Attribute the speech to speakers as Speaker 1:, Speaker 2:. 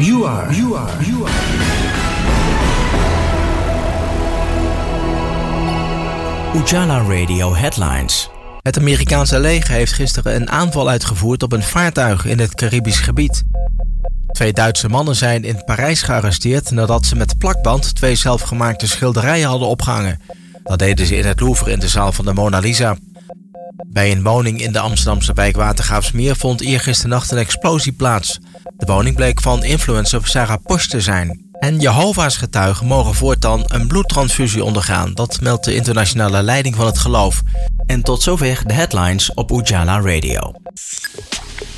Speaker 1: Ujala Radio Headlines. Het Amerikaanse leger heeft gisteren een aanval uitgevoerd op een vaartuig in het Caribisch gebied. 2 Duitse mannen zijn in Parijs gearresteerd nadat ze met plakband 2 zelfgemaakte schilderijen hadden opgehangen. Dat deden ze in het Louvre in de zaal van de Mona Lisa. Bij een woning in de Amsterdamse wijk Watergraafsmeer vond eergisternacht een explosie plaats. De woning bleek van influencer Sarah Posch te zijn. En Jehovah's getuigen mogen voortaan een bloedtransfusie ondergaan. Dat meldt de internationale leiding van het geloof. En tot zover de headlines op Ujala Radio.